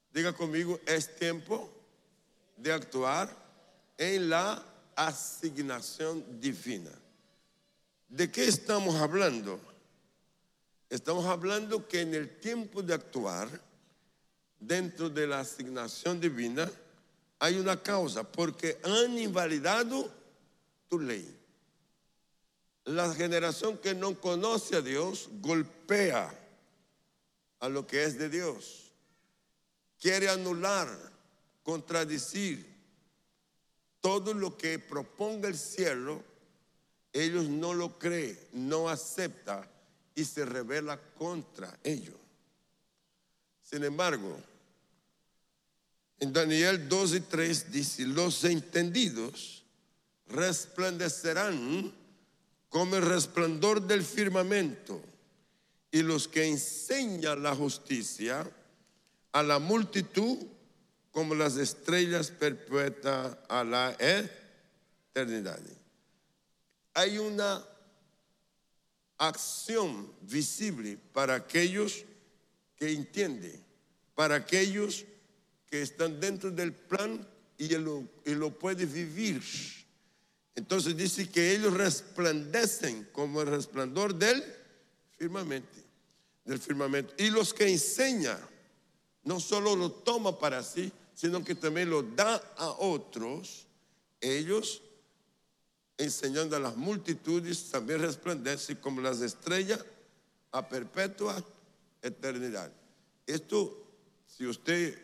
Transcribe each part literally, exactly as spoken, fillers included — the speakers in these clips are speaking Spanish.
Diga conmigo, es tiempo de actuar en la asignación divina. ¿De qué estamos hablando? Estamos hablando que en el tiempo de actuar dentro de la asignación divina hay una causa, porque han invalidado tu ley. La generación que no conoce a Dios golpea a lo que es de Dios. Quiere anular, contradecir todo lo que proponga el cielo. Ellos no lo creen, no acepta y se rebela contra ellos. Sin embargo, en Daniel dos y tres dice: los entendidos resplandecerán como el resplandor del firmamento, y los que enseñan la justicia a la multitud como las estrellas perpetuas a la eternidad. Hay una acción visible para aquellos que entienden, para aquellos que están dentro del plan y lo, y lo pueden vivir. Entonces dice que ellos resplandecen como el resplandor del firmamento, del firmamento. Y los que enseñan, no solo lo toma para sí, sino que también lo da a otros. Ellos, enseñando a las multitudes, también resplandecen como las estrellas a perpetua eternidad. Esto, si usted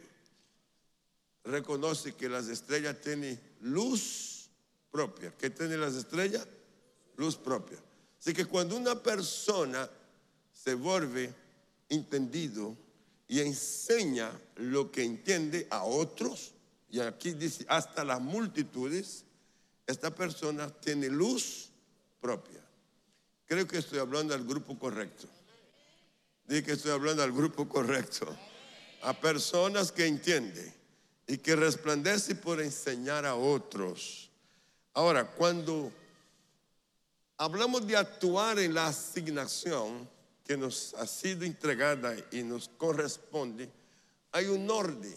reconoce que las estrellas tienen luz propia. ¿Qué tienen las estrellas? Luz propia. Así que cuando una persona se vuelve entendido y enseña lo que entiende a otros, y aquí dice hasta las multitudes, esta persona tiene luz propia. Creo que estoy hablando al grupo correcto. Digo que estoy hablando al grupo correcto. A personas que entienden y que resplandecen por enseñar a otros. Ahora, cuando hablamos de actuar en la asignación que nos ha sido entregada y nos corresponde, hay un orden.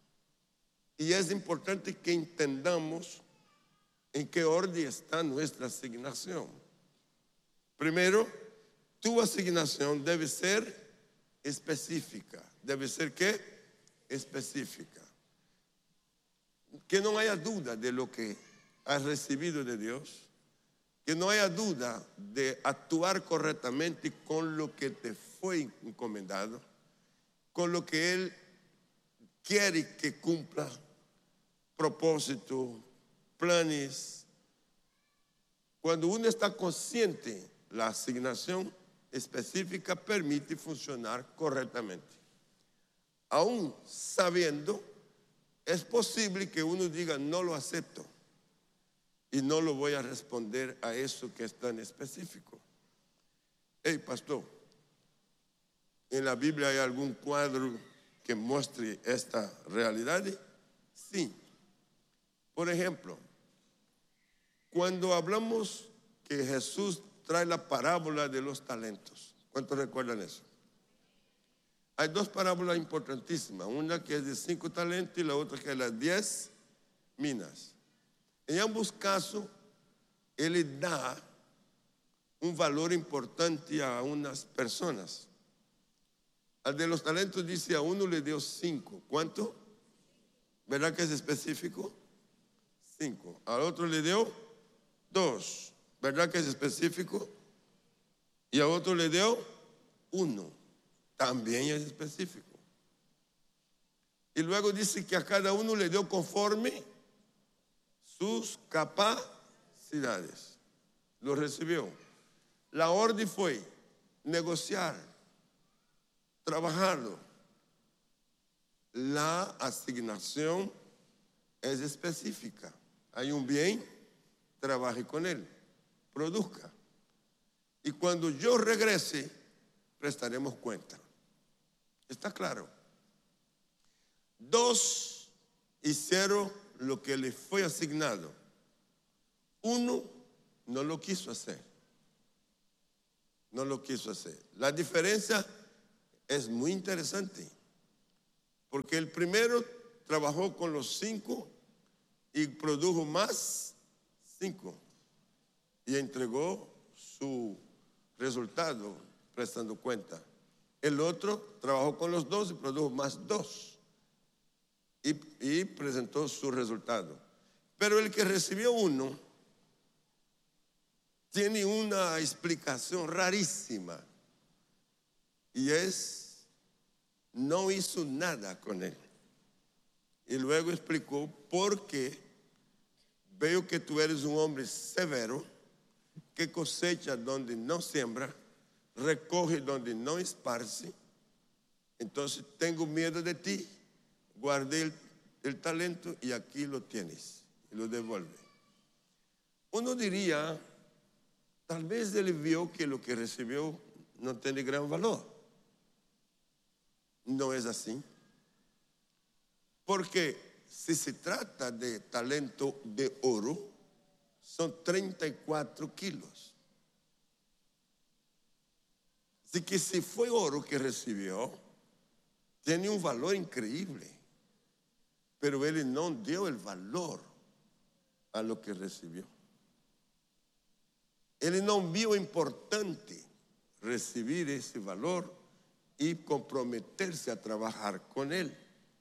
Y es importante que entendamos en qué orden está nuestra asignación. Primero, tu asignación debe ser específica. ¿Debe ser qué? Específica. Que no haya duda de lo que has recibido de Dios. Que no haya duda de actuar correctamente con lo que te fue encomendado, con lo que Él quiere que cumpla, propósito, planes. Cuando uno está consciente, la asignación específica permite funcionar correctamente. Aún sabiendo, es posible que uno diga: no lo acepto y no lo voy a responder a eso que es tan específico. Hey, pastor, ¿en la Biblia hay algún cuadro que muestre esta realidad? Sí. Por ejemplo, cuando hablamos que Jesús trae la parábola de los talentos, ¿cuántos recuerdan eso? Hay dos parábolas importantísimas, una que es de cinco talentos y la otra que es de las diez minas. En ambos casos, Él da un valor importante a unas personas. Al de los talentos dice: a uno le dio cinco. ¿Cuánto? ¿Verdad que es específico? Cinco. Al otro le dio dos. ¿Verdad que es específico? Y a otro le dio uno. También es específico. Y luego dice que a cada uno le dio conforme sus capacidades. Lo recibió. La orden fue negociar, trabajarlo. La asignación es específica. Hay un bien, trabaje con él, produzca. Y cuando yo regrese, prestaremos cuenta. ¿Está claro? Dos hicieron lo que les fue asignado. Uno no lo quiso hacer. No lo quiso hacer. La diferencia es muy interesante. Porque el primero trabajó con los cinco y produjo más cinco. Y entregó su resultado prestando cuenta. El otro trabajó con los dos y produjo más dos. Y, y presentó su resultado. Pero el que recibió uno tiene una explicación rarísima. Y es, no hizo nada con él. Y luego explicó por qué. Veo que tú eres un hombre severo, que cosecha donde no siembra, recoge donde no esparce. Entonces tengo miedo de ti, guardé el, el talento y aquí lo tienes, y lo devuelve. Uno diría, tal vez él vio que lo que recibió no tiene gran valor. No es así. Porque si se trata de talento de oro, son treinta y cuatro kilos. Así que si fue oro que recibió, tiene un valor increíble. Pero él no dio el valor a lo que recibió. Él no vio importante recibir ese valor y comprometerse a trabajar con él.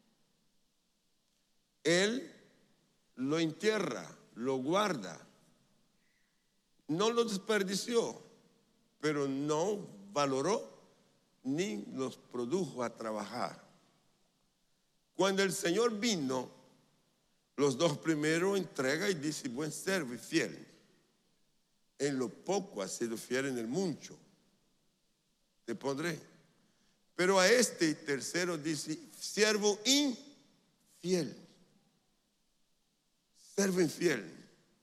Él lo entierra, lo guarda. No lo desperdició, pero no valoró ni los produjo a trabajar. Cuando el Señor vino, los dos primeros entrega y dice, buen siervo y fiel. En lo poco has sido fiel, en el mucho te pondré. Pero a este tercero dice, siervo infiel. Siervo infiel.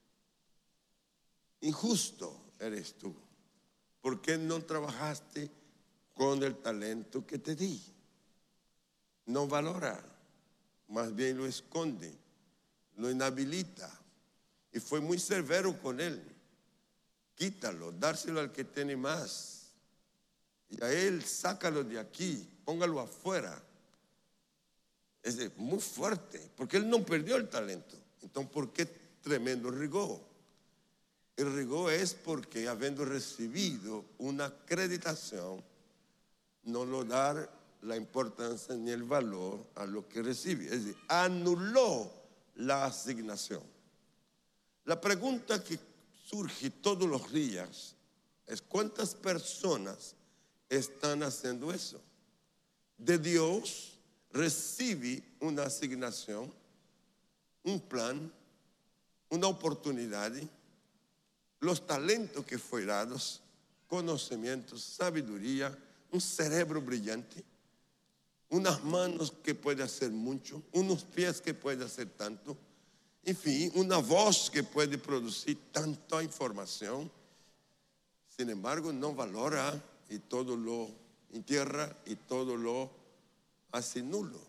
Injusto eres tú. ¿Por qué no trabajaste con el talento que te di? No valora, más bien lo esconde, lo inhabilita. Y fue muy severo con él. Quítalo, dárselo al que tiene más. Y a él sácalo de aquí, póngalo afuera. Es muy fuerte, porque él no perdió el talento. Entonces, ¿por qué tremendo rigor? El rigor es porque, habiendo recibido una acreditación, no lo da la importancia ni el valor a lo que recibe. Es decir, anuló la asignación. La pregunta que surge todos los días es: ¿cuántas personas están haciendo eso? De Dios recibe una asignación, un plan, una oportunidad, los talentos que fueron dados, conocimientos, sabiduría, un cerebro brillante, unas manos que pueden hacer mucho, unos pies que pueden hacer tanto, en fin, una voz que puede producir tanta información. Sin embargo, no valora y todo lo entierra y todo lo hace nulo.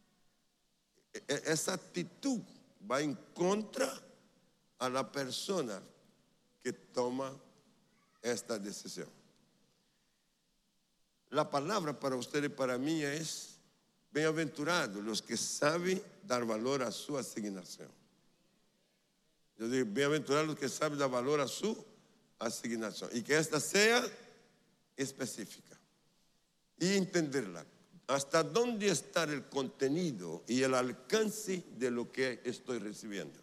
Esa actitud va en contra a la persona que toma esta decisión. La palabra para usted y para mí es: bienaventurados los que saben dar valor a su asignación. Yo digo, bienaventurados los que saben dar valor a su asignación, y que esta sea específica y entenderla. Hasta dónde está el contenido y el alcance de lo que estoy recibiendo.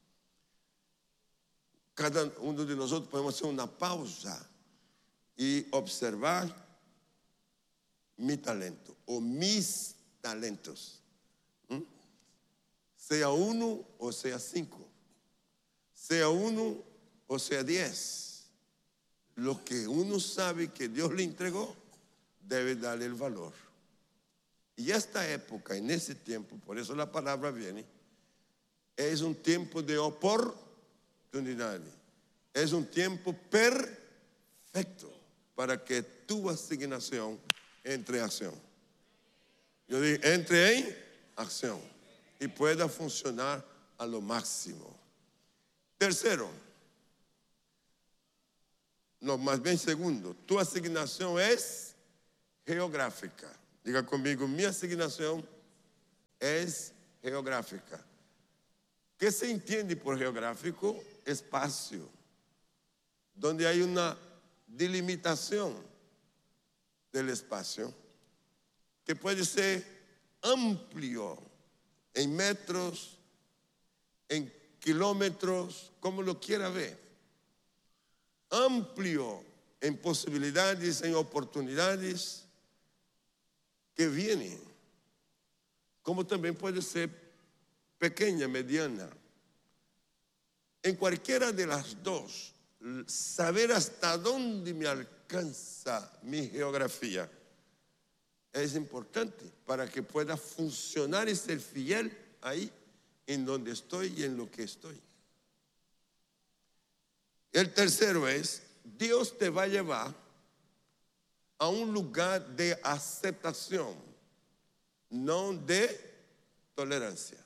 Cada uno de nosotros podemos hacer una pausa y observar mi talento o mis talentos, ¿Mm? sea uno o sea cinco, sea uno o sea diez. Lo que uno sabe que Dios le entregó, debe darle el valor. Y esta época, en ese tiempo, por eso la palabra viene, es un tiempo de oportunidad. Es un tiempo perfecto para que tu asignación entre en acción. Yo digo, entre en acción y pueda funcionar a lo máximo. Tercero, no, más bien segundo, tu asignación es geográfica. Diga conmigo, mi asignación es geográfica. ¿Qué se entiende por geográfico? Espacio, donde hay una delimitación del espacio que puede ser amplio en metros, en kilómetros, como lo quiera ver. Amplio en posibilidades, en oportunidades que vienen, como también puede ser pequeña, mediana. En cualquiera de las dos, saber hasta dónde me alcanza mi geografía es importante para que pueda funcionar y ser fiel ahí en donde estoy y en lo que estoy. El tercero es, Dios te va a llevar a un lugar de aceptación, no de tolerancia.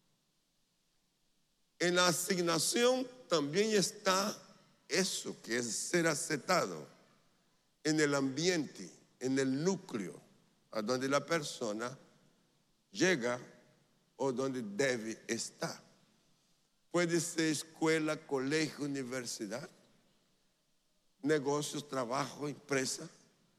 En la asignación también está eso, que es ser aceptado en el ambiente, en el núcleo, a donde la persona llega o donde debe estar. Puede ser escuela, colegio, universidad, negocios, trabajo, empresa.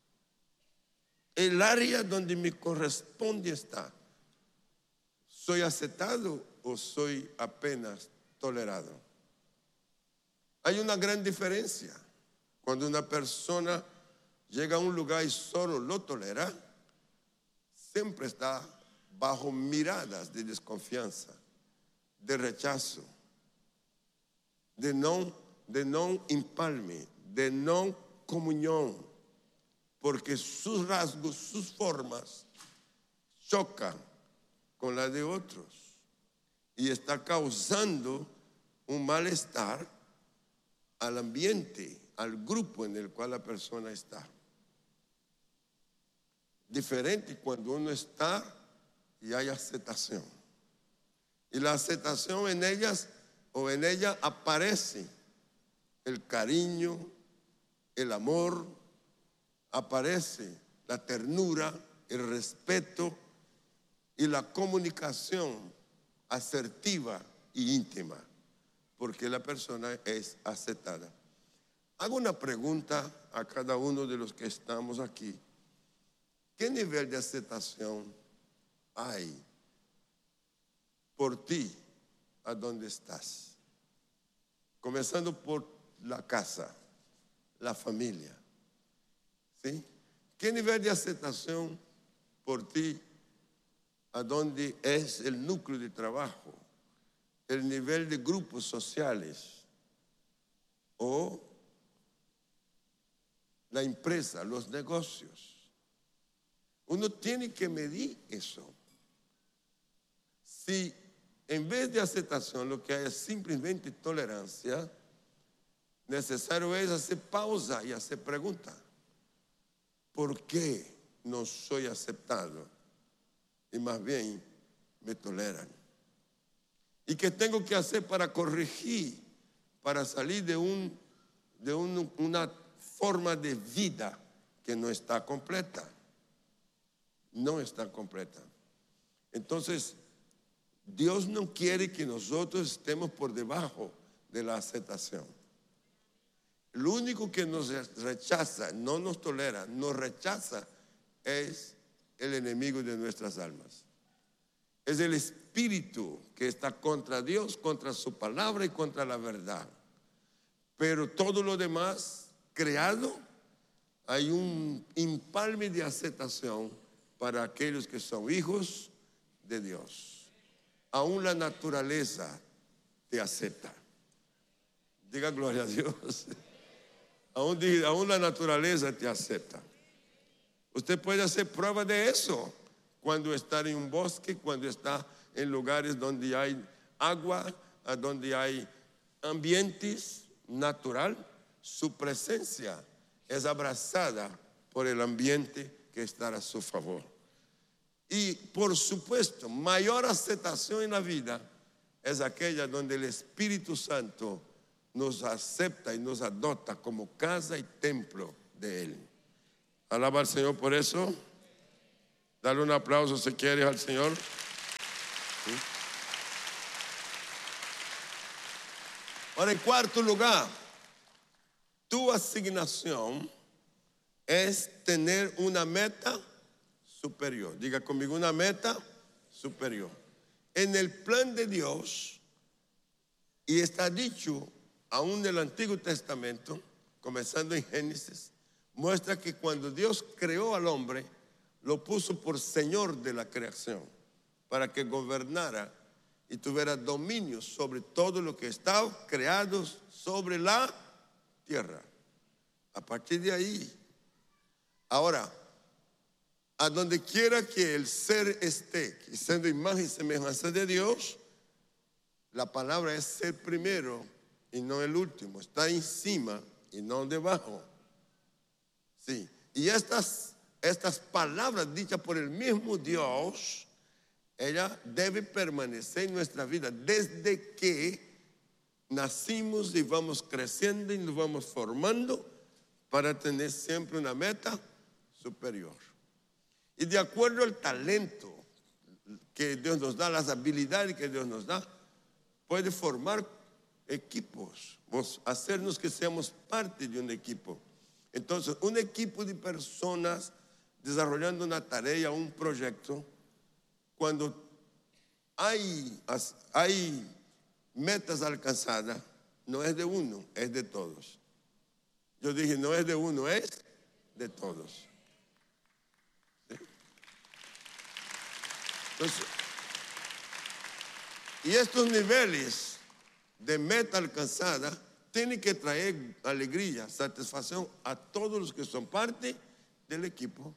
El área donde me corresponde estar. ¿Soy aceptado o soy apenas tolerado? Hay una gran diferencia. Cuando una persona llega a un lugar y solo lo tolera, siempre está bajo miradas de desconfianza, de rechazo, de no, de no empalme, de no comunión, porque sus rasgos, sus formas chocan con la de otros y está causando un malestar al ambiente, al grupo en el cual la persona está. Diferente cuando uno está y hay aceptación. Y la aceptación en ellas o en ella aparece el cariño, el amor, aparece la ternura, el respeto y la comunicación asertiva e íntima, porque la persona es aceptada. Hago una pregunta a cada uno de los que estamos aquí. ¿Qué nivel de aceptación hay por ti a donde estás? Comenzando por la casa, la familia. ¿Sí? ¿Qué nivel de aceptación por ti a donde es el núcleo de trabajo, el nivel de grupos sociales o la empresa, los negocios? Uno tiene que medir eso. Si en vez de aceptación lo que hay es simplemente tolerancia, necesario es hacer pausa y hacer pregunta. ¿Por qué no soy aceptado? Y más bien me toleran. ¿Y qué tengo que hacer para corregir, para salir de, un, de un, una forma de vida que no está completa? No está completa. Entonces, Dios no quiere que nosotros estemos por debajo de la aceptación. Lo único que nos rechaza, no nos tolera, nos rechaza es el enemigo de nuestras almas. Es el espíritu que está contra Dios, contra su palabra y contra la verdad. Pero todo lo demás creado, hay un empalme de aceptación para aquellos que son hijos de Dios. Aún la naturaleza te acepta. Diga gloria a Dios. Aún, aún la naturaleza te acepta. Usted puede hacer prueba de eso cuando está en un bosque, cuando está en lugares donde hay agua, donde hay ambientes natural. Su presencia es abrazada por el ambiente que está a su favor. Y por supuesto, mayor aceptación en la vida es aquella donde el Espíritu Santo nos acepta y nos adopta como casa y templo de Él. Alaba al Señor por eso. Dale un aplauso si quieres al Señor. ¿Sí? Ahora, en cuarto lugar, tu asignación es tener una meta superior. Diga conmigo, una meta superior. En el plan de Dios, y está dicho aún en el Antiguo Testamento, comenzando en Génesis, muestra que cuando Dios creó al hombre, lo puso por Señor de la creación, para que gobernara y tuviera dominio sobre todo lo que estaba creado sobre la tierra. A partir de ahí, ahora, a donde quiera que el ser esté, siendo imagen y semejanza de Dios, la palabra es ser primero y no el último, está encima y no debajo. Sí, y estas, estas palabras dichas por el mismo Dios, ella debe permanecer en nuestra vida desde que nacimos y vamos creciendo y nos vamos formando para tener siempre una meta superior. Y de acuerdo al talento que Dios nos da, las habilidades que Dios nos da, puede formar equipos, hacernos que seamos parte de un equipo. Entonces, un equipo de personas desarrollando una tarea, un proyecto, cuando hay, hay metas alcanzadas, no es de uno, es de todos. Yo dije, no es de uno, es de todos. ¿Sí? Entonces, y estos niveles de meta alcanzada tienen que traer alegría, satisfacción a todos los que son parte del equipo.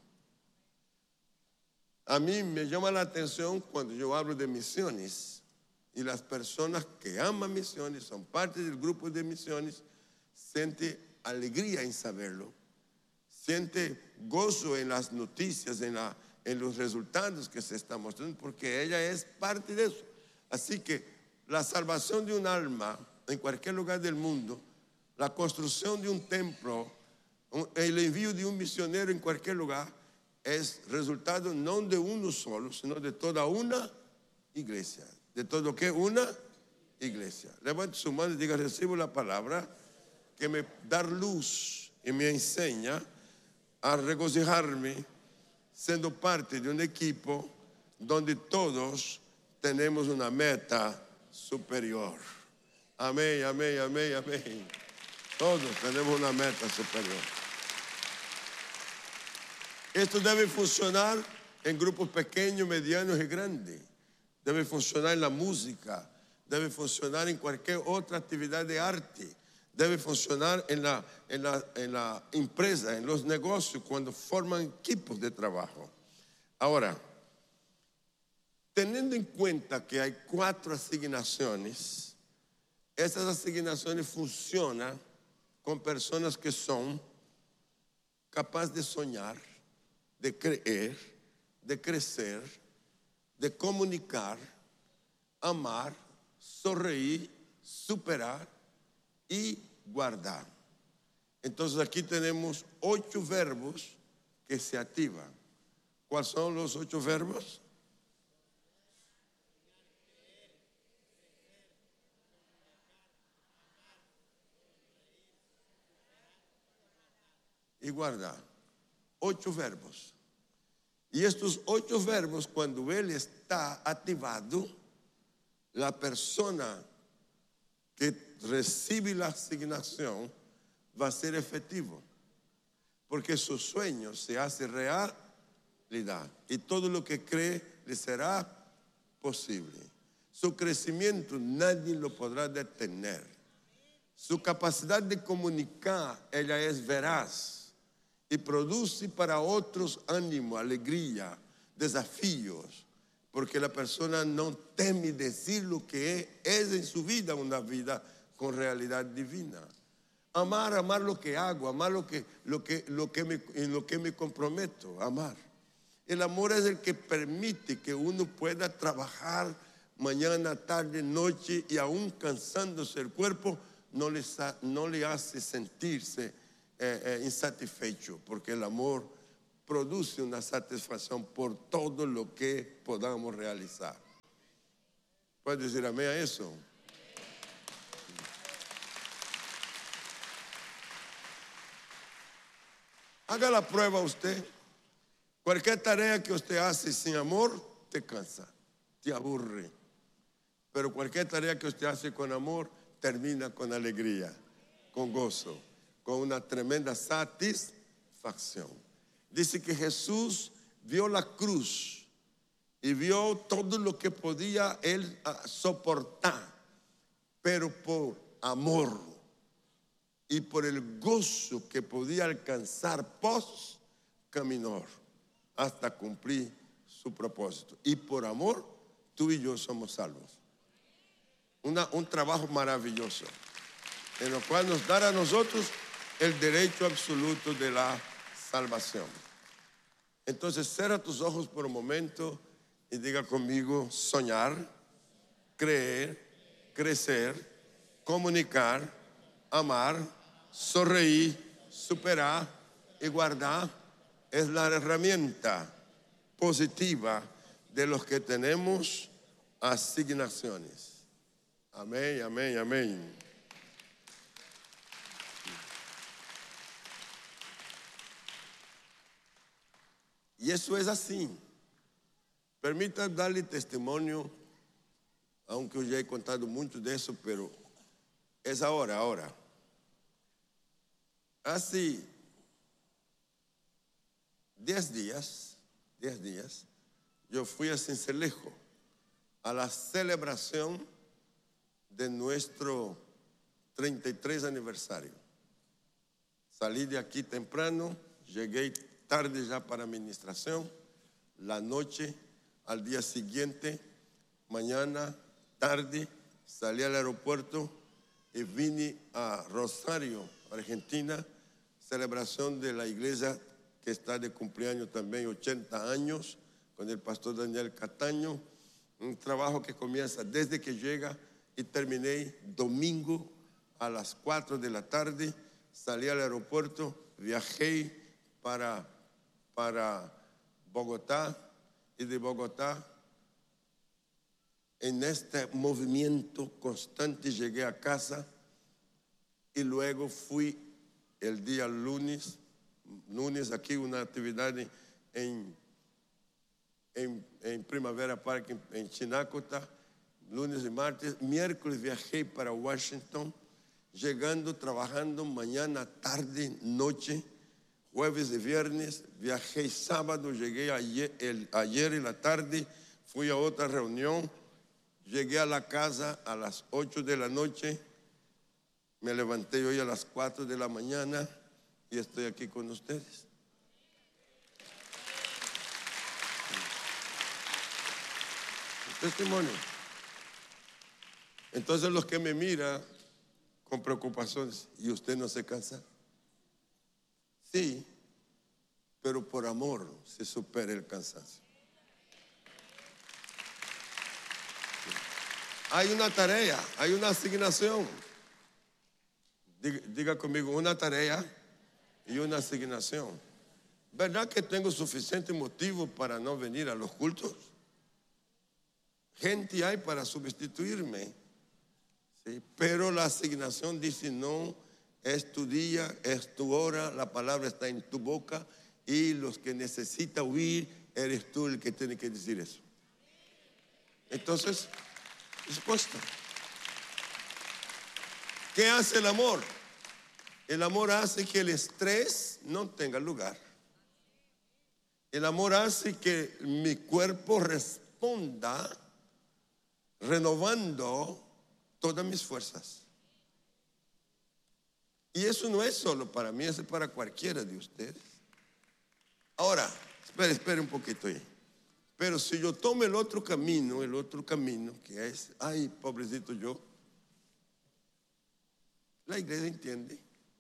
A mí me llama la atención cuando yo hablo de misiones y las personas que aman misiones, son parte del grupo de misiones, sienten alegría en saberlo, siente gozo en las noticias, en, la, en los resultados que se están mostrando, porque ella es parte de eso. Así que la salvación de un alma en cualquier lugar del mundo, la construcción de un templo, el envío de un misionero en cualquier lugar, es resultado no de uno solo, sino de toda una iglesia. ¿De todo qué? Una iglesia. Levante su mano y diga, recibo la palabra que me da luz y me enseña a regocijarme siendo parte de un equipo donde todos tenemos una meta superior. Amén, amén, amén, amén. Todos tenemos una meta superior. Esto debe funcionar en grupos pequeños, medianos y grandes. Debe funcionar en la música, debe funcionar en cualquier otra actividad de arte, debe funcionar en la, en la, en la empresa, en los negocios, cuando forman equipos de trabajo. Ahora, teniendo en cuenta que hay cuatro asignaciones, estas asignaciones funcionan con personas que son capaces de soñar, de creer, de crecer, de comunicar, amar, sonreír, superar y guardar. Entonces aquí tenemos ocho verbos que se activan. ¿Cuáles son los ocho verbos? Y guardar. Ocho verbos. Y estos ocho verbos, cuando él está activado, la persona que recibe la asignación va a ser efectivo, porque su sueño se hace realidad y todo lo que cree le será posible. Su crecimiento nadie lo podrá detener. Su capacidad de comunicar, ella es veraz y produce para otros ánimo, alegría, desafíos, porque la persona no teme decir lo que es en su vida, una vida con realidad divina. Amar, amar lo que hago, amar lo que, lo que, lo que me, en lo que me comprometo, amar. El amor es el que permite que uno pueda trabajar mañana, tarde, noche, y aún cansándose el cuerpo, no le, no le hace sentirse Eh, eh, insatisfecho, porque el amor produce una satisfacción por todo lo que podamos realizar. ¿Puede decir amén a eso? Haga la prueba usted. Cualquier tarea que usted hace sin amor, te cansa, te aburre. Pero cualquier tarea que usted hace con amor, termina con alegría, con gozo, con una tremenda satisfacción. Dice que Jesús vio la cruz y vio todo lo que podía él soportar, pero por amor y por el gozo que podía alcanzar, pos caminó hasta cumplir su propósito. Y por amor, tú y yo somos salvos. Una, un trabajo maravilloso, en lo cual nos dará a nosotros el derecho absoluto de la salvación. Entonces, cierra tus ojos por un momento y diga conmigo: soñar, creer, crecer, comunicar, amar, sonreír, superar y guardar es la herramienta positiva de los que tenemos asignaciones. Amén, amén, amén. Y eso es así. Permítanme darle testimonio, aunque yo ya he contado mucho de eso, pero es ahora, ahora. Hace diez días, diez días, yo fui a Sincelejo a la celebración de nuestro treinta y tres aniversario. Salí de aquí temprano, llegué tarde ya para administración, la noche, al día siguiente, mañana, tarde, salí al aeropuerto y vine a Rosario, Argentina, celebración de la iglesia que está de cumpleaños también, ochenta años, con el pastor Daniel Cataño, un trabajo que comienza desde que llega y terminé domingo a las cuatro de la tarde, salí al aeropuerto, viajé para, para Bogotá y de Bogotá en este movimiento constante llegué a casa y luego fui el día lunes, lunes aquí una actividad en, en, en Primavera Park en, en Chinacota, lunes y martes, miércoles viajé para Washington, llegando, trabajando mañana, tarde, noche, jueves y viernes, viajé sábado, llegué ayer, el, ayer en la tarde, fui a otra reunión, llegué a la casa a las ocho de la noche, me levanté hoy a las cuatro de la mañana y estoy aquí con ustedes. Testimonio. Entonces los que me miran con preocupaciones, ¿y usted no se cansa? Sí, pero por amor se supera el cansancio. Hay una tarea, hay una asignación. Diga, diga conmigo, una tarea y una asignación. ¿Verdad que tengo suficiente motivo para no venir a los cultos? Gente hay para sustituirme, ¿sí? Pero la asignación dice no, es tu día, es tu hora, la palabra está en tu boca y los que necesitan oír, eres tú el que tiene que decir eso. Entonces, dispuesto. ¿Qué hace el amor? El amor hace que el estrés no tenga lugar. El amor hace que mi cuerpo responda renovando todas mis fuerzas. Y eso no es solo para mí, es para cualquiera de ustedes. Ahora, espere, espere un poquito ahí. Pero si yo tomo el otro camino, el otro camino que es, ay, pobrecito yo, la iglesia entiende.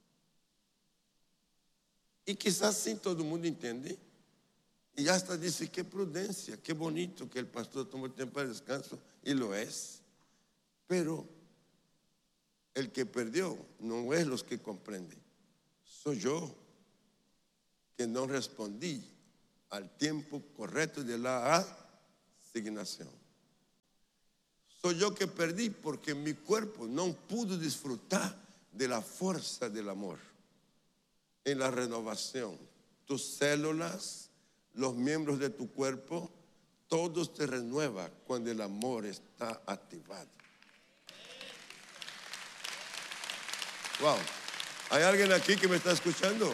Y quizás sí todo el mundo entiende. Y hasta dice, qué prudencia, qué bonito que el pastor tome tiempo de descanso. Y lo es. Pero el que perdió no es los que comprenden. Soy yo que no respondí al tiempo correcto de la asignación. soy yo que perdí porque mi cuerpo no pudo disfrutar de la fuerza del amor en la renovación. Tus células, los miembros de tu cuerpo, todos te renueva cuando el amor está activado. Wow, ¿hay alguien aquí que me está escuchando?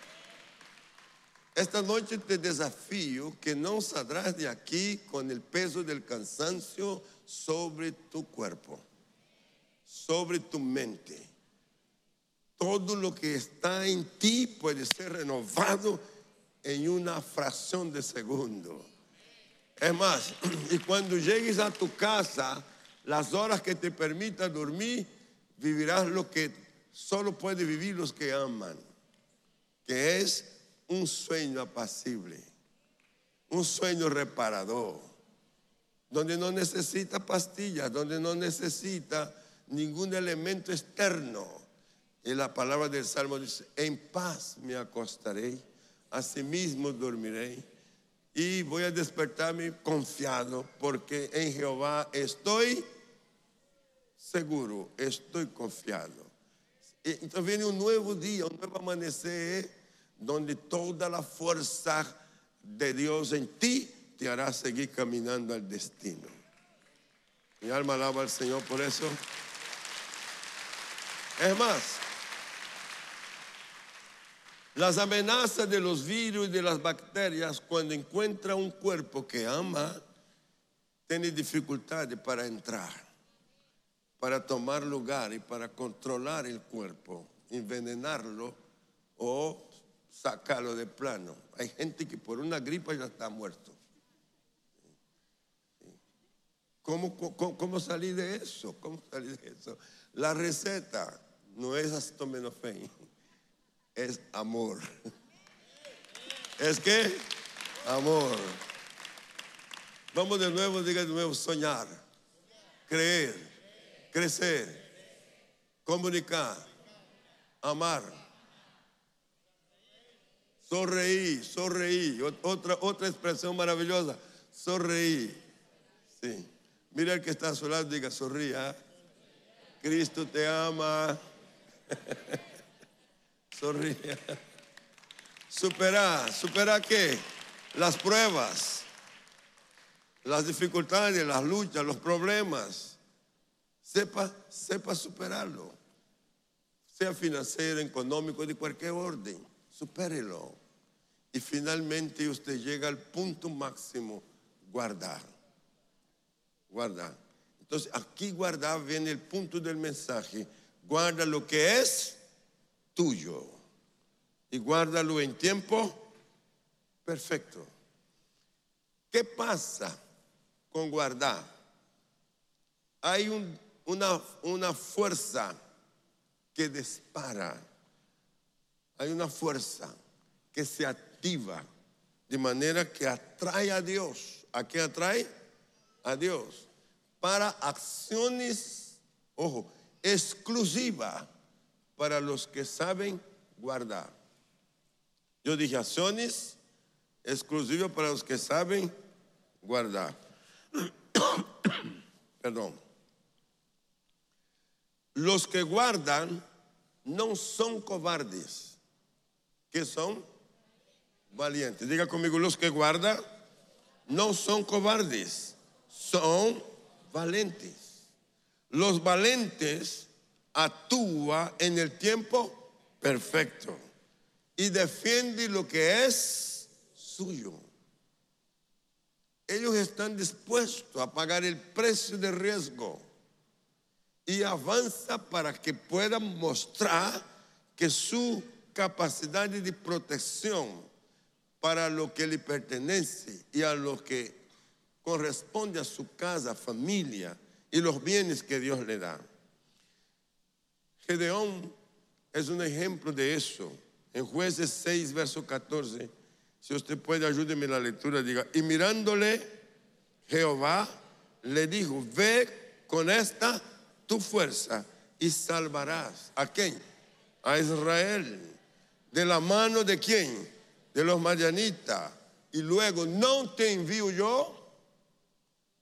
Esta noche te desafío que no saldrás de aquí con el peso del cansancio sobre tu cuerpo, sobre tu mente. Todo lo que está en ti puede ser renovado en una fracción de segundo. Es más, y cuando llegues a tu casa, las horas que te permita dormir, vivirás lo que solo pueden vivir los que aman, que es un sueño apacible, un sueño reparador, donde no necesita pastillas, donde no necesita ningún elemento externo. Y la palabra del Salmo dice: en paz me acostaré, asimismo dormiré, y voy a despertarme confiado, porque en Jehová estoy seguro, estoy confiado. Y entonces viene un nuevo día, un nuevo amanecer, donde toda la fuerza de Dios en ti te hará seguir caminando al destino. Mi alma alaba al Señor por eso. Es más, las amenazas de los virus y de las bacterias, cuando encuentra un cuerpo que ama, tiene dificultades para entrar, para tomar lugar y para controlar el cuerpo, envenenarlo o sacarlo de plano. Hay gente que por una gripa ya está muerto. ¿Cómo, cómo, cómo salir de eso? ¿Cómo salir de eso? La receta no es acetaminofén, es amor. ¿Es qué? Amor. Vamos de nuevo, diga de nuevo: soñar, creer, crecer, comunicar, amar, sonreír, sonreír. Otra, otra expresión maravillosa: sonreír. Sí. Mira el que está a su lado, diga: sonría. Cristo te ama. Sonría. Superar, ¿superar qué? Las pruebas, las dificultades, las luchas, los problemas. Sepa, sepa superarlo. Sea financiero, económico, de cualquier orden. Supérelo. Y finalmente usted llega al punto máximo: guardar. Guardar. Entonces aquí guardar viene el punto del mensaje. Guarda lo que es tuyo y guárdalo en tiempo perfecto. ¿Qué pasa con guardar? Hay un, una, una fuerza que dispara. Hay una fuerza que se activa de manera que atrae a Dios. ¿A qué atrae? A Dios. Para acciones, ojo, exclusivas para los que saben guardar. Yo dije acciones exclusivas para los que saben guardar. Perdón. Los que guardan no son cobardes. ¿Qué son? Valientes. Diga conmigo: los que guardan no son cobardes, son valientes. Los valientes actúan en el tiempo perfecto y defienden lo que es suyo. Ellos están dispuestos a pagar el precio de riesgo y avanza para que puedan mostrar que su capacidad de protección para lo que le pertenece y a lo que corresponde a su casa, familia y los bienes que Dios le da. Gedeón es un ejemplo de eso. En Jueces seis, verso catorce, si usted puede, ayúdeme en la lectura, diga: y mirándole Jehová le dijo: ve con esta tu fuerza y salvarás. ¿A quién? A Israel. ¿De la mano de quién? De los madianitas. Y luego: ¿no te envío yo?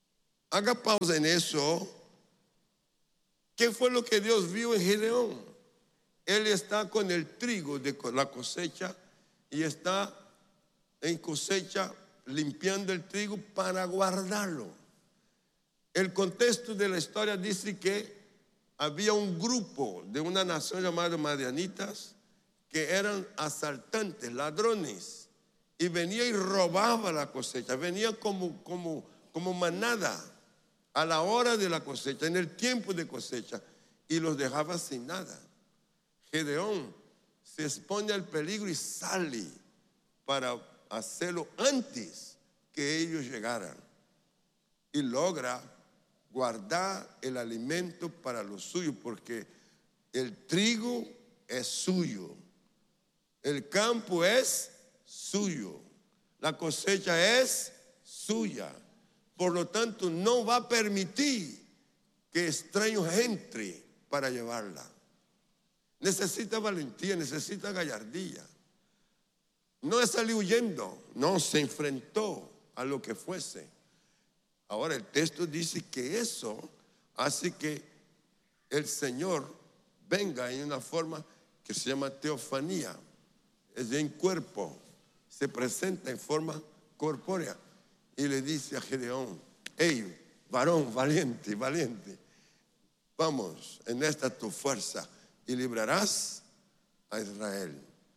Haga pausa en eso. ¿Qué fue lo que Dios vio en Gedeón? Él está con el trigo de la cosecha y está en cosecha limpiando el trigo para guardarlo. El contexto de la historia dice que había un grupo de una nación llamada madianitas que eran asaltantes, ladrones, y venía y robaba la cosecha, venía como, como, como manada a la hora de la cosecha, en el tiempo de cosecha, y los dejaba sin nada. Gedeón se expone al peligro y sale para hacerlo antes que ellos llegaran, y logra guardar el alimento para los suyos, porque el trigo es suyo, el campo es suyo, la cosecha es suya. Por lo tanto, no va a permitir que extraños entren para llevarla. Necesita valentía, necesita gallardía. No es salir huyendo, no, se enfrentó a lo que fuese. Ahora el texto dice que eso hace que el Señor venga en una forma que se llama teofanía, es en cuerpo, se presenta en forma corpórea y le dice a Gedeón: hey, varón valiente, valiente, vamos, en esta tu fuerza y librarás a Israel.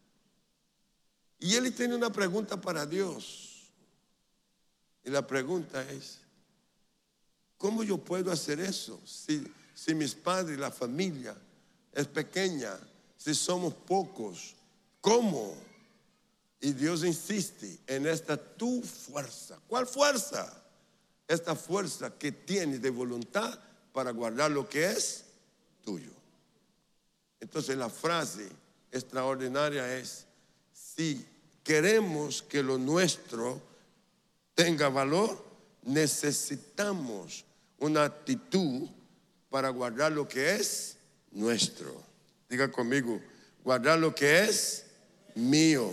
Y él tiene una pregunta para Dios, y la pregunta es: ¿cómo yo puedo hacer eso? Si, si mis padres, la familia es pequeña, si somos pocos, ¿cómo? Y Dios insiste en esta tu fuerza. ¿Cuál fuerza? Esta fuerza que tienes de voluntad para guardar lo que es tuyo. Entonces la frase extraordinaria es: si queremos que lo nuestro tenga valor, necesitamos una actitud para guardar lo que es nuestro. Diga conmigo: guardar lo que es mío.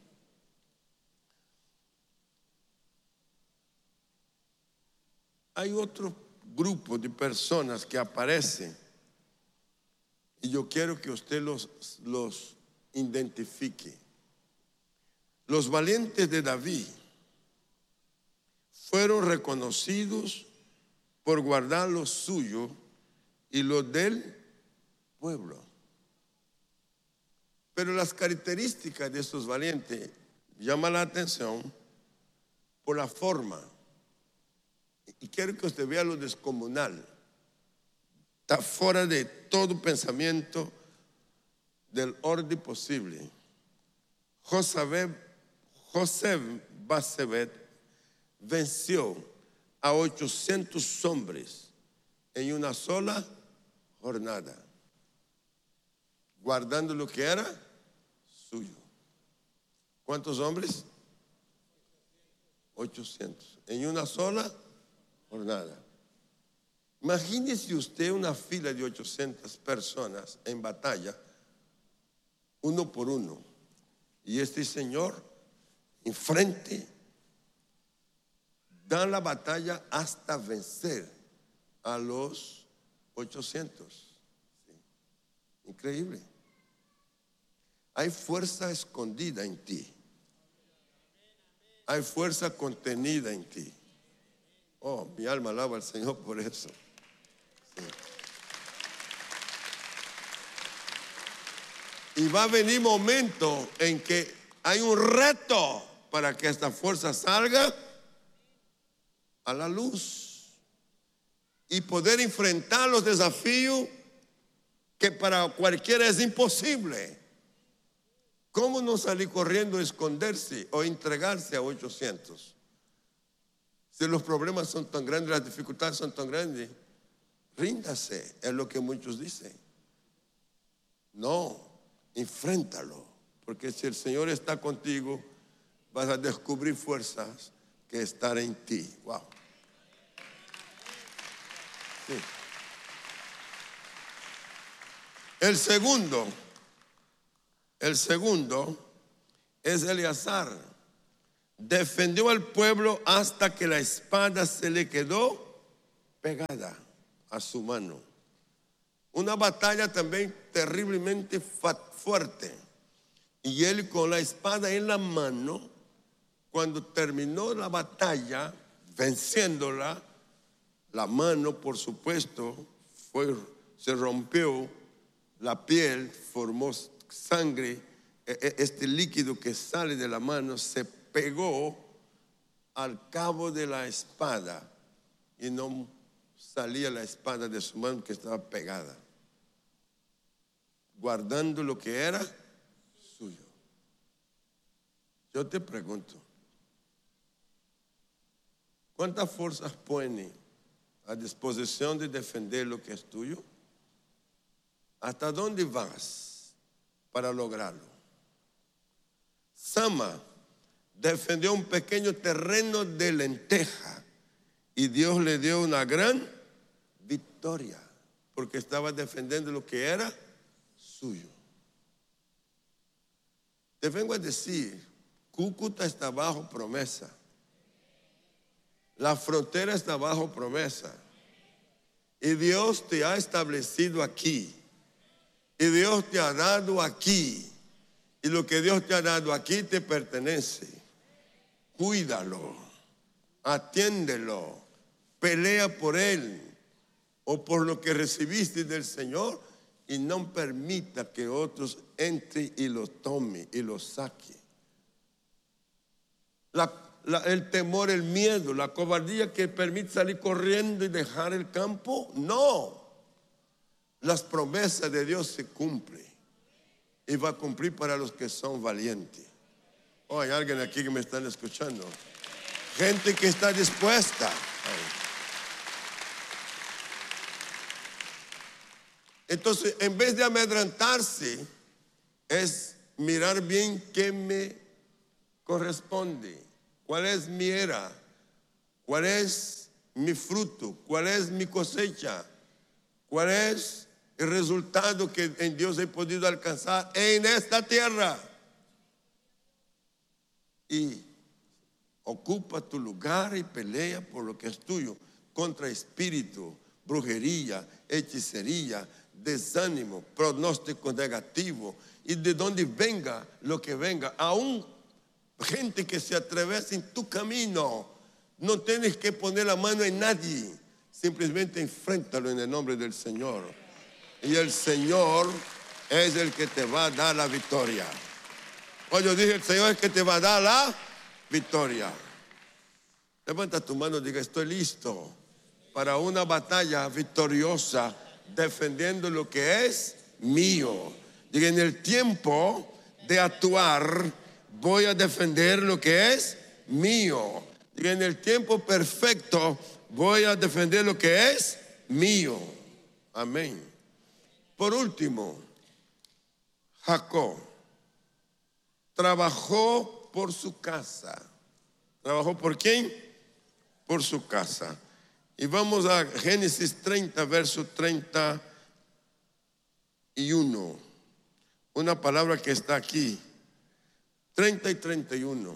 Hay otro grupo de personas que aparecen y yo quiero que usted los, los identifique. Los valientes de David fueron reconocidos por guardar lo suyo y lo del pueblo. Pero las características de estos valientes llaman la atención por la forma. Y quiero que usted vea lo descomunal. Está fuera de todo pensamiento del orden posible. José Basebet venció a ochocientos hombres en una sola jornada, guardando lo que era suyo. ¿Cuántos hombres? ochocientos en una sola jornada. Imagínese usted una fila de ochocientas personas en batalla, uno por uno, y este señor enfrente dan la batalla hasta vencer a los ochocientos. Sí. Increíble. Hay fuerza escondida en ti. Hay fuerza contenida en ti. Oh, mi alma alaba al Señor por eso. Sí. Y va a venir momento en que hay un reto para que esta fuerza salga a la luz y poder enfrentar los desafíos que para cualquiera es imposible. ¿Cómo no salir corriendo, esconderse o entregarse a ochocientos? Si los problemas son tan grandes, las dificultades son tan grandes, ríndase, es lo que muchos dicen. No, enfréntalo, porque si el Señor está contigo, vas a descubrir fuerzas que están en ti. Wow. Sí. El segundo, el segundo es Eleazar. Defendió al pueblo hasta que la espada se le quedó pegada a su mano. Una batalla también terriblemente fuerte. Y él con la espada en la mano, cuando terminó la batalla, venciéndola, la mano, por supuesto, fue, se rompió, la piel formó sangre, este líquido que sale de la mano se pegó al cabo de la espada y no salía la espada de su mano que estaba pegada, guardando lo que era suyo. Yo te pregunto, ¿cuántas fuerzas pone a disposición de defender lo que es tuyo? ¿Hasta dónde vas para lograrlo? Sama defendió un pequeño terreno de lenteja y Dios le dio una gran victoria porque estaba defendiendo lo que era suyo. Te vengo a decir, Cúcuta está bajo promesa. La frontera está bajo promesa. Y Dios te ha establecido aquí. Y Dios te ha dado aquí. Y lo que Dios te ha dado aquí te pertenece. Cuídalo. Atiéndelo. Pelea por él. O por lo que recibiste del Señor. Y no permita que otros entren y lo tomen y lo saquen. La, la, el temor, el miedo, la cobardía que permite salir corriendo y dejar el campo, no. Las promesas de Dios se cumplen y va a cumplir para los que son valientes. Oh, hay alguien aquí que me están escuchando. Gente que está dispuesta. Entonces, en vez de amedrentarse, es mirar bien qué me corresponde. ¿Cuál es mi era? ¿Cuál es mi fruto? ¿Cuál es mi cosecha? ¿Cuál es el resultado que en Dios he podido alcanzar en esta tierra? Y ocupa tu lugar y pelea por lo que es tuyo, contra espíritu, brujería, hechicería, desánimo, pronóstico negativo, y de donde venga lo que venga, aún gente que se atravesa en tu camino, no tienes que poner la mano en nadie, simplemente enfréntalo en el nombre del Señor. Y el Señor es el que te va a dar la victoria. Oye, yo dije, el Señor es el que te va a dar la victoria. Levanta tu mano y diga, estoy listo para una batalla victoriosa, defendiendo lo que es mío. Diga, en el tiempo de actuar, voy a defender lo que es mío. Diga, en el tiempo perfecto, voy a defender lo que es mío. Amén. Por último, Jacob trabajó por su casa. ¿Trabajó por quién? Por su casa. Y vamos a Génesis treinta, verso treinta y uno. Una palabra que está aquí. treinta y treinta y uno.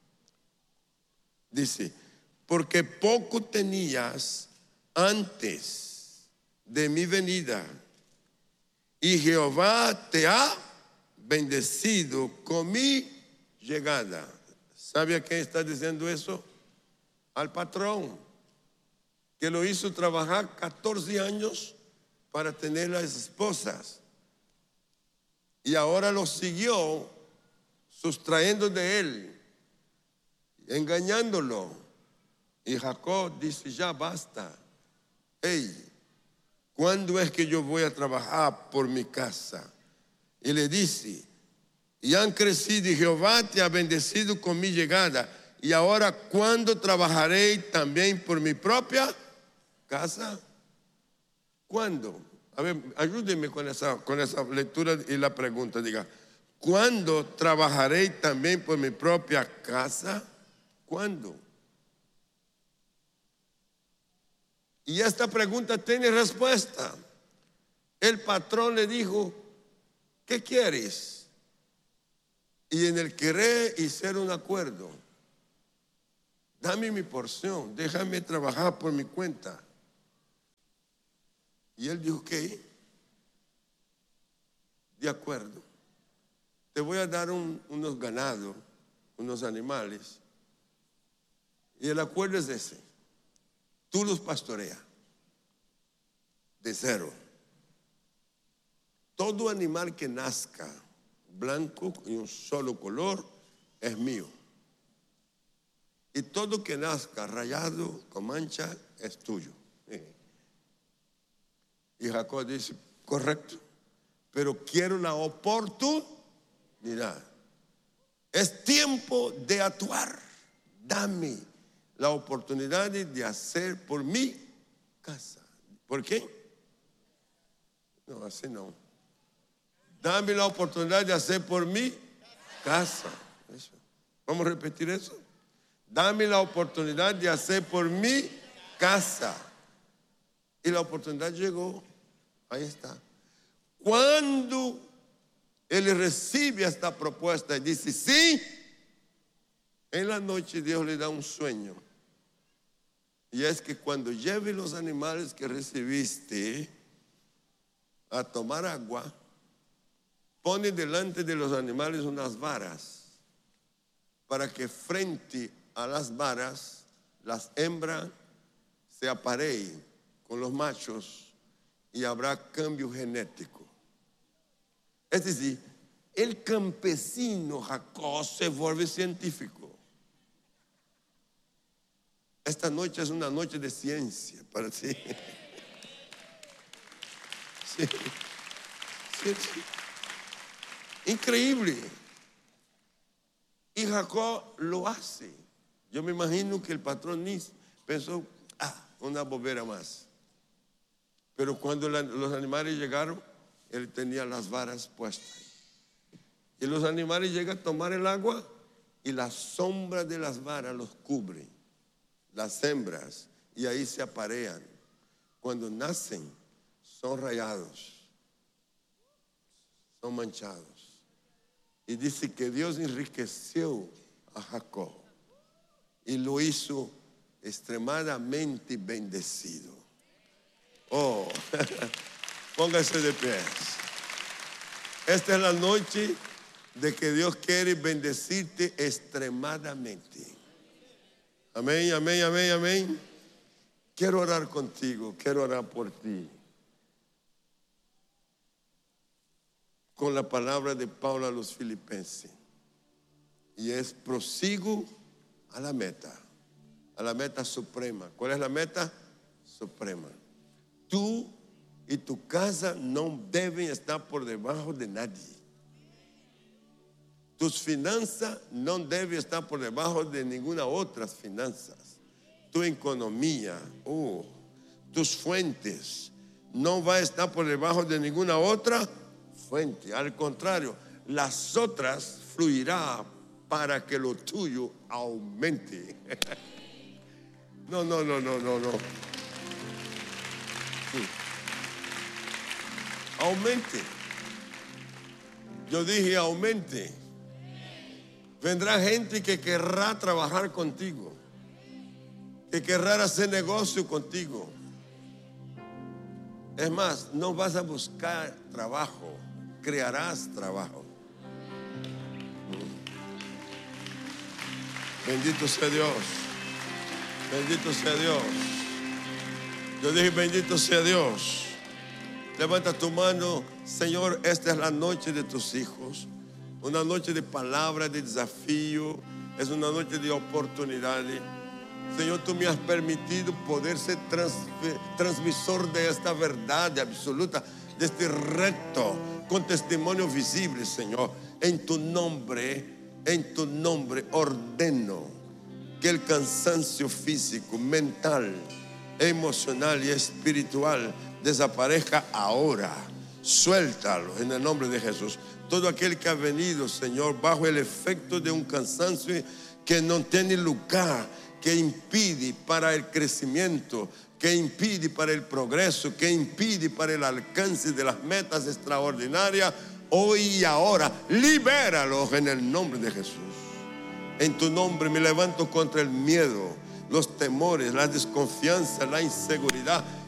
Dice, porque poco tenías antes de mi venida, y Jehová te ha bendecido con mi llegada. ¿Sabe a quién está diciendo eso? Al patrón, que lo hizo trabajar catorce años para tener las esposas. Y ahora lo siguió sustrayendo de él, engañándolo. Y Jacob dice, ya basta. Hey, ¿cuándo es que yo voy a trabajar por mi casa? Y le dice, y han crecido y Jehová te ha bendecido con mi llegada. Y ahora, ¿cuándo trabajaré también por mi propia casa? ¿Cuándo? A ver, ayúdenme con esa, con esa lectura y la pregunta. Diga, ¿cuándo trabajaré también por mi propia casa? ¿Cuándo? Y esta pregunta tiene respuesta. El patrón le dijo, ¿qué quieres? Y en el querer hice un acuerdo. Dame mi porción, déjame trabajar por mi cuenta. Y él dijo, ok, de acuerdo, te voy a dar un, unos ganados, unos animales, y el acuerdo es ese, tú los pastoreas, de cero. Todo animal que nazca blanco y un solo color es mío. Y todo que nazca rayado con mancha es tuyo. Y Jacob dice, correcto, pero quiero la oportunidad. Es tiempo de actuar. Dame la oportunidad de hacer por mi casa. ¿Por qué? No, así no. Dame la oportunidad de hacer por mi casa. Eso. Vamos a repetir eso. Dame la oportunidad de hacer por mi casa. Y la oportunidad llegó. Ahí está. Cuando él recibe esta propuesta y dice sí, en la noche Dios le da un sueño. Y es que cuando lleve los animales que recibiste a tomar agua, pone delante de los animales unas varas para que frente a las varas las hembras se apareen con los machos y habrá cambio genético. Es decir, el campesino Jacob se vuelve científico. Esta noche es una noche de ciencia para ti. Sí. Sí, sí. Increíble. Y Jacob lo hace. Yo me imagino que el patrón Nis pensó, ah, una bobera más. Pero cuando la, los animales llegaron, él tenía las varas puestas. Y los animales llegan a tomar el agua y la sombra de las varas los cubre. Las hembras, y ahí se aparean. Cuando nacen, son rayados, son manchados. Y dice que Dios enriqueció a Jacob y lo hizo extremadamente bendecido. Oh, póngase de pie. Esta es la noche de que Dios quiere bendecirte extremadamente. Amén, amén, amén, amén. Quiero orar contigo, quiero orar por ti. Con la palabra de Pablo a los filipenses. Y es prosigo a la meta, a la meta suprema. ¿Cuál es la meta? Suprema. Tú y tu casa no deben estar por debajo de nadie. Tus finanzas no deben estar por debajo de ninguna otras finanzas. Tu economía, oh, tus fuentes no va a estar por debajo de ninguna otra fuente. Al contrario, las otras fluirá para que lo tuyo aumente. No, no, no, no, no, no. Sí. Aumente. Yo dije aumente. Vendrá gente que querrá trabajar contigo, que querrá hacer negocio contigo. Es más, no vas a buscar trabajo, crearás trabajo. Bendito sea Dios. Bendito sea Dios. Yo dije, bendito sea Dios. Levanta tu mano. Señor, esta es la noche de tus hijos. Una noche de palabra, de desafío. Es una noche de oportunidades. Señor, tú me has permitido poder ser transmisor de esta verdad absoluta, de este reto, con testimonio visible, Señor. En tu nombre, en tu nombre ordeno que el cansancio físico, mental, emocional y espiritual desaparezca ahora. Suéltalo en el nombre de Jesús. Todo aquel que ha venido, Señor, bajo el efecto de un cansancio que no tiene lugar, que impide para el crecimiento, que impide para el progreso, que impide para el alcance de las metas extraordinarias, hoy y ahora, libéralos en el nombre de Jesús. En tu nombre me levanto contra el miedo, los temores, la desconfianza, la inseguridad,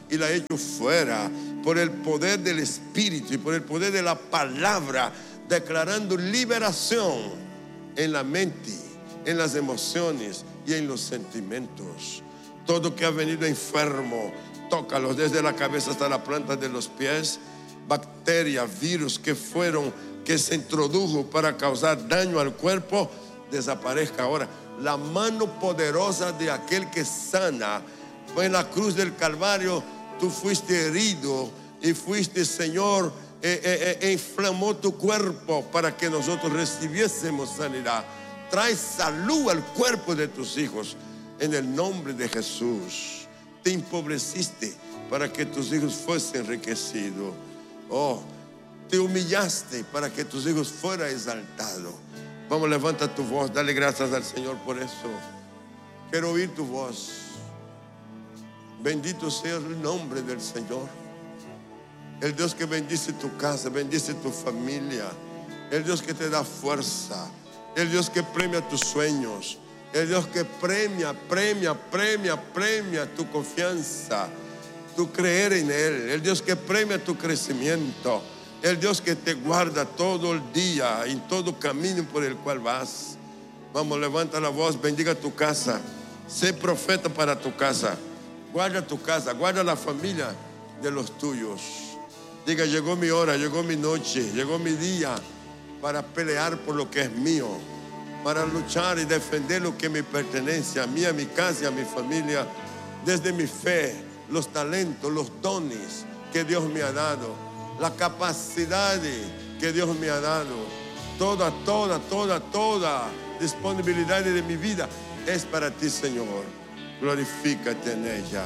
y la echo fuera por el poder del Espíritu y por el poder de la palabra, declarando liberación en la mente, en las emociones y en los sentimientos. Todo que ha venido enfermo, tócalos desde la cabeza hasta la planta de los pies. Bacterias, virus que fueron, que se introdujo para causar daño al cuerpo, desaparezca ahora. La mano poderosa de aquel que sana fue en la cruz del Calvario. Tú fuiste herido y fuiste, Señor, eh, eh, eh, inflamó tu cuerpo para que nosotros recibiésemos sanidad. Trae salud al cuerpo de tus hijos en el nombre de Jesús. Te empobreciste para que tus hijos fuesen enriquecidos. Oh, te humillaste para que tus hijos fueran exaltados. Vamos, levanta tu voz, dale gracias al Señor por eso. Quiero oír tu voz. Bendito sea el nombre del Señor. El Dios que bendice tu casa, bendice tu familia. El Dios que te da fuerza. El Dios que premia tus sueños. El Dios que premia, premia, premia, premia tu confianza, tu creer en Él. El Dios que premia tu crecimiento. El Dios que te guarda todo el día, en todo camino por el cual vas. Vamos, levanta la voz, bendiga tu casa. Sé profeta para tu casa. Guarda tu casa, guarda la familia de los tuyos. Diga, llegó mi hora, llegó mi noche, llegó mi día para pelear por lo que es mío, para luchar y defender lo que me pertenece a mí, a mi casa y a mi familia, desde mi fe, los talentos, los dones que Dios me ha dado, la capacidad que Dios me ha dado, toda, toda, toda, toda disponibilidad de mi vida es para ti, Señor. Glorifícate en ella.